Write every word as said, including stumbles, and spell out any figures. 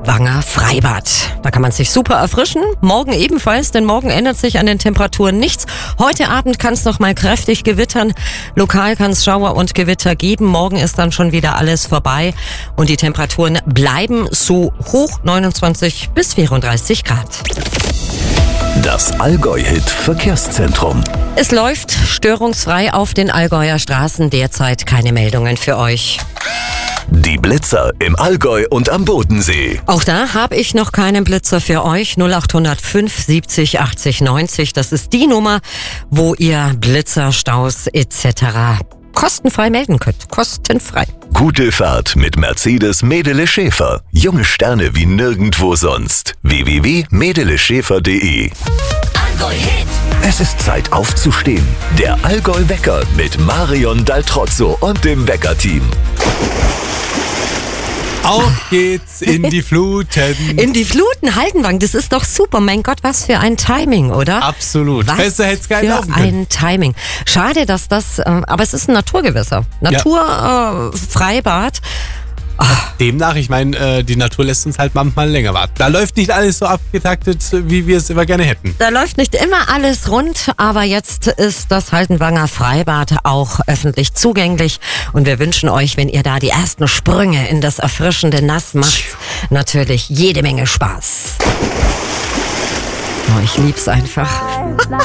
Haltenwanger Freibad. Da kann man sich super erfrischen. Morgen ebenfalls, denn morgen ändert sich an den Temperaturen nichts. Heute Abend kann es noch mal kräftig gewittern. Lokal kann es Schauer und Gewitter geben. Morgen ist dann schon wieder alles vorbei. Und die Temperaturen bleiben so hoch, neunundzwanzig bis vierunddreißig Grad. Das Allgäu-Hit Verkehrszentrum. Es läuft störungsfrei auf den Allgäuer Straßen. Derzeit keine Meldungen für euch. Die Blitzer im Allgäu und am Bodensee. Auch da habe ich noch keinen Blitzer für euch. null acht null fünf siebzig achtzig neunzig. Das ist die Nummer, wo ihr Blitzer, Staus et cetera kostenfrei melden könnt. Kostenfrei. Gute Fahrt mit Mercedes Medele Schäfer. Junge Sterne wie nirgendwo sonst. w w w punkt medele schäfer punkt de. Allgäu-Hit. Es ist Zeit aufzustehen. Der Allgäu-Wecker mit Marion Daltrozzo und dem Wecker-Team. Auf geht's in die Fluten. In die Fluten, Haltenwang, das ist doch super. Mein Gott, was für ein Timing, oder? Absolut. Was Besser hätte es gar nicht für laufen können. ein Timing. Schade, dass das, äh, aber es ist ein Naturgewässer. Naturfreibad. Demnach, ich meine, äh, die Natur lässt uns halt manchmal länger warten. Da läuft nicht alles so abgetaktet, wie wir es immer gerne hätten. Da läuft nicht immer alles rund, aber jetzt ist das Haltenwanger Freibad auch öffentlich zugänglich. Und wir wünschen euch, wenn ihr da die ersten Sprünge in das erfrischende Nass macht, natürlich jede Menge Spaß. Oh, ich lieb's einfach.